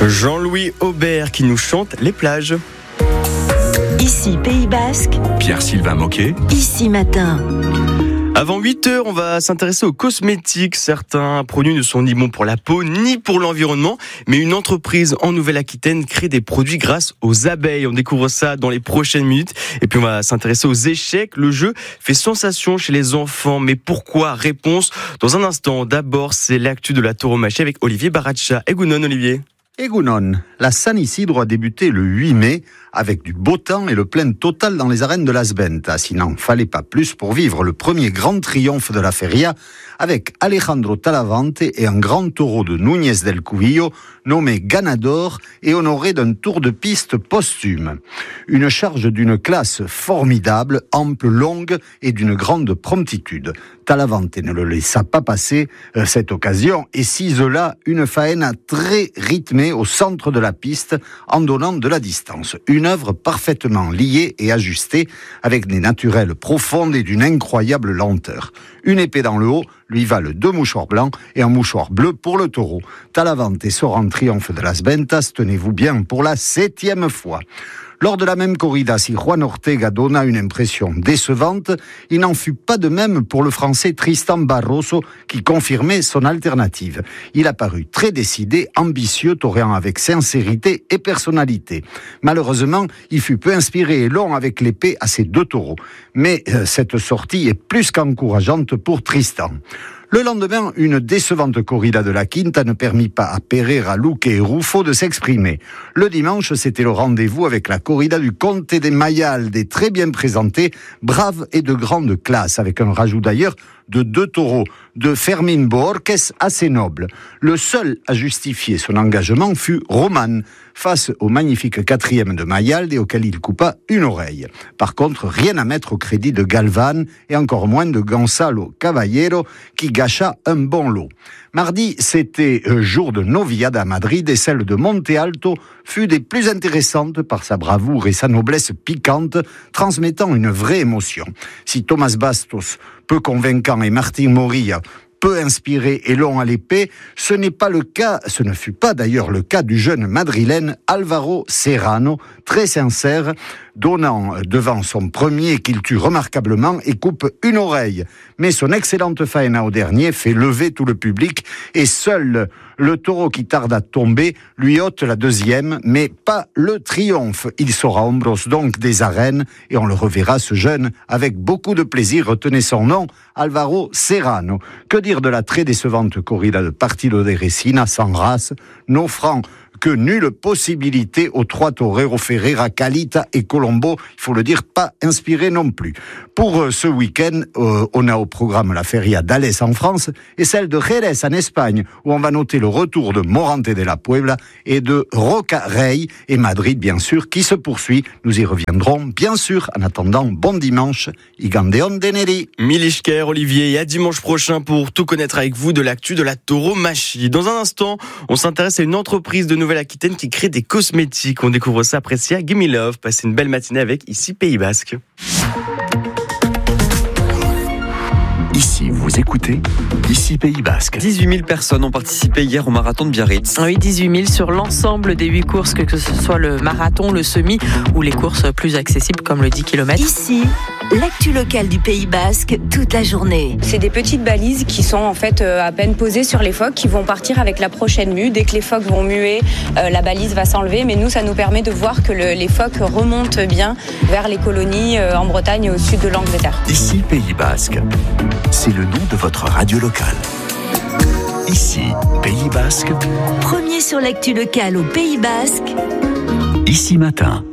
Jean-Louis Aubert qui nous chante les plages. Ici Pays Basque, Pierre-Sylvain Moquet, Ici Matin. Avant 8h, on va s'intéresser aux cosmétiques. Certains produits ne sont ni bons pour la peau, ni pour l'environnement. Mais une entreprise en Nouvelle-Aquitaine crée des produits grâce aux abeilles. On découvre ça dans les prochaines minutes. Et puis on va s'intéresser aux échecs. Le jeu fait sensation chez les enfants. Mais pourquoi? Réponse dans un instant. D'abord, c'est l'actu de la tauromachie avec Olivier Baracha. Egounon, Olivier. Egounon, la San Isidro a débuté le 8 mai avec du beau temps et le plein total dans les arènes de Las Ventas. Il n'en fallait pas plus pour vivre le premier grand triomphe de la feria avec Alejandro Talavante et un grand taureau de Núñez del Cuvillo nommé Ganador et honoré d'un tour de piste posthume. Une charge d'une classe formidable, ample, longue et d'une grande promptitude. Talavante ne le laissa pas passer cette occasion et cisela une faena très rythmée au centre de la piste en donnant de la distance. Une œuvre parfaitement liée et ajustée avec des naturelles profondes et d'une incroyable lenteur. Une épée dans le haut lui valent 2 mouchoirs blancs et un mouchoir bleu pour le taureau. Talavante sort en triomphe de Las Ventas, tenez-vous bien, pour la 7e fois. Lors de la même corrida, si Juan Ortega donna une impression décevante, il n'en fut pas de même pour le Français Tristan Barroso qui confirmait son alternative. Il apparut très décidé, ambitieux, toréant avec sincérité et personnalité. Malheureusement, il fut peu inspiré et long avec l'épée à ses 2 taureaux. Mais cette sortie est plus qu'encourageante pour Tristan. Le lendemain, une décevante corrida de la Quinta ne permit pas à Pereira, Luque et Ruffo de s'exprimer. Le dimanche, c'était le rendez-vous avec la corrida du Conte de Mayalde, très bien présentée, brave et de grande classe, avec un rajout d'ailleurs de 2 taureaux, de Fermín Bohórquez assez noble. Le seul à justifier son engagement fut Roman, face au magnifique 4e de Mayalde auquel il coupa une oreille. Par contre, rien à mettre au crédit de Galvan et encore moins de Gonzalo Caballero qui gâcha un bon lot. Mardi, c'était jour de Noviada à Madrid et celle de Monte Alto fut des plus intéressantes par sa bravoure et sa noblesse piquante, transmettant une vraie émotion. Si Thomas Bastos, peu convaincant, et Martín Moría, peu inspiré et long à l'épée, ce ne fut pas d'ailleurs le cas du jeune madrilène Álvaro Serrano, très sincère, donnant devant son premier qu'il tue remarquablement et coupe une oreille. Mais son excellente faena au dernier fait lever tout le public et seul le taureau qui tarde à tomber lui ôte la 2e, mais pas le triomphe. Il sera hombros donc des arènes et on le reverra ce jeune avec beaucoup de plaisir. Retenez son nom, Álvaro Serrano. Que dire de la très décevante corrida de Partido de Resina sans race, n'offrant que nulle possibilité aux 3 toreros Ferreira, Calita et Colombo, il faut le dire, pas inspiré non plus. Pour ce week-end, on a au programme la Feria d'Ales en France et celle de Jerez en Espagne, où on va noter le retour de Morante de la Puebla et de Roca Rey et Madrid, bien sûr, qui se poursuit. Nous y reviendrons, bien sûr. En attendant, bon dimanche, Igandeon Deneri. Milishker, Olivier, et à dimanche prochain pour tout connaître avec vous de l'actu de la tauromachie. Dans un instant, on s'intéresse à une entreprise de Nouvelle-Aquitaine qui crée des cosmétiques. On découvre ça après Sia, Gimme Love. Passez une belle matinée avec Ici Pays Basque. ici vous écoutez, Ici Pays Basque. 18 000 personnes ont participé hier au marathon de Biarritz. Oui, 18 000 sur l'ensemble des 8 courses, que ce soit le marathon, le semi ou les courses plus accessibles comme le 10 km. Ici, l'actu locale du Pays Basque toute la journée. C'est des petites balises qui sont en fait à peine posées sur les phoques qui vont partir avec la prochaine mue. Dès que les phoques vont muer, la balise va s'enlever. Mais nous, ça nous permet de voir que les phoques remontent bien vers les colonies en Bretagne et au sud de l'Angleterre. Ici Pays Basque, c'est le nom de votre radio locale. Ici Pays Basque. Premier sur l'actu locale au Pays Basque. Ici Matin.